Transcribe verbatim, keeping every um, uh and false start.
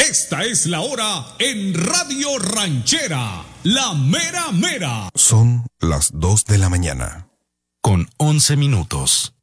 Esta es la hora en Radio Ranchera, la mera mera. Son las dos de la mañana. Con once minutos.